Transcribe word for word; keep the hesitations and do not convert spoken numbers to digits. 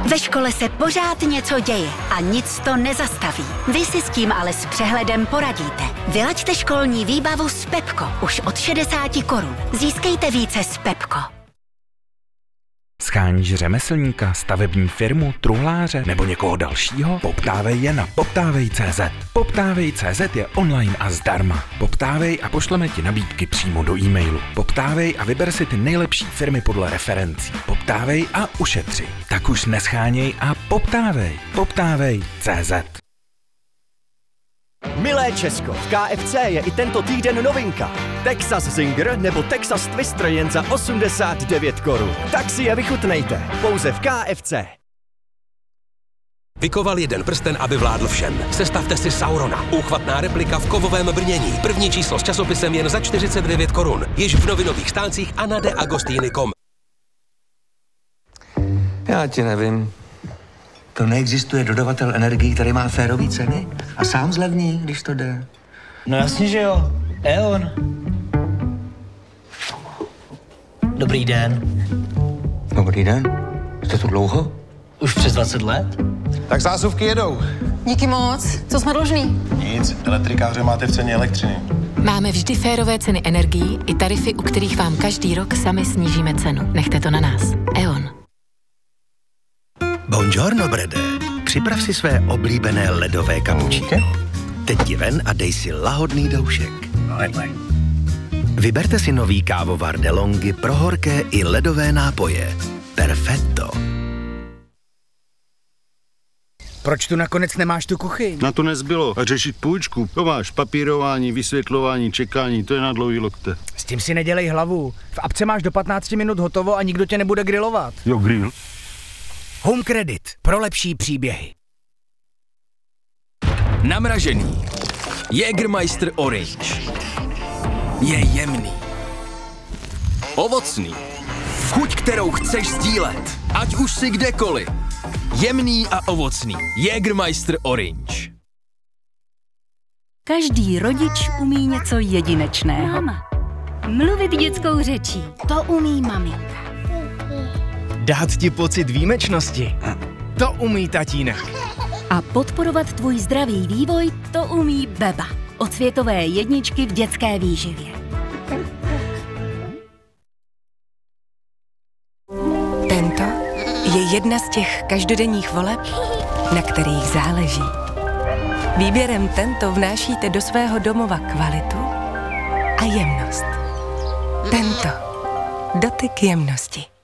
Ve škole se pořád něco děje a nic to nezastaví. Vy si s tím ale s přehledem poradíte. Vylaďte školní výbavu s Pepko už od šedesát korun. Získejte více s Pepko. Sháníš řemeslníka, stavební firmu, truhláře nebo někoho dalšího? Poptávej je na poptávej tečka cé zet. poptávej tečka cé zet je online a zdarma. Poptávej a pošleme ti nabídky přímo do e-mailu. Poptávej a vyber si ty nejlepší firmy podle referencí. Poptávej a ušetři. Tak už nescháněj a poptávej. poptávej tečka cé zet. Milé Česko, v ká ef cé je i tento týden novinka. Texas Zinger nebo Texas Twister jen za osmdesát devět korun. Tak si je vychutnejte, pouze v ká ef cé. Vykoval jeden prsten, aby vládl všem. Sestavte si Saurona. Úchvatná replika v kovovém brnění. První číslo s časopisem jen za čtyřicet devět korun. Již v novinových stáncích a na de agostini tečka com. Já ti nevím. To neexistuje dodavatel energií, který má férový ceny a sám zlevní, když to jde. No jasně, že jo. E.ON. Dobrý den. Dobrý den. Jste tu dlouho? Už přes dvacet let? Tak zásuvky jedou. Díky moc. Co jsme dlužní? Nic, elektrikáře máte v ceně elektřiny. Máme vždy férové ceny energií i tarify, u kterých vám každý rok sami snížíme cenu. Nechte to na nás. E.ON. Buongiorno, Brede. Připrav si své oblíbené ledové kapučíno. Teď ti ven a dej si lahodný doušek. Vyberte si nový kávovar DeLonghi pro horké i ledové nápoje. Perfetto. Proč tu nakonec nemáš tu kuchyň? Na to nezbylo. A řešit půjčku. To máš papírování, vysvětlování, čekání, to je na dlouhý lokte. S tím si nedělej hlavu. V apce máš do patnácti minut hotovo a nikdo tě nebude grilovat. Jo, grill. Home Credit. Pro lepší příběhy. Namražený. Jägermeister Orange. Je jemný. Ovocný. Chuť, kterou chceš sdílet. Ať už si kdekoliv. Jemný a ovocný. Jägermeister Orange. Každý rodič umí něco jedinečného. Máma. Mluvit dětskou řečí. To umí maminka. Dát ti pocit výjimečnosti. To umí tatínek. A podporovat tvůj zdravý vývoj, to umí Beba. Od světové jedničky v dětské výživě. Tento je jedna z těch každodenních voleb, na kterých záleží. Výběrem Tento vnášíte do svého domova kvalitu a jemnost. Tento. Dotyk jemnosti.